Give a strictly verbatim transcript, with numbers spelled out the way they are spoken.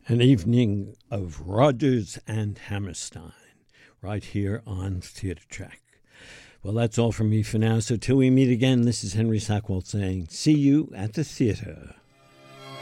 An evening of Rodgers and Hammerstein right here on Theater Track. Well, that's all from me for now. So till we meet again, this is Henry Sackwalt saying, see you at the theater.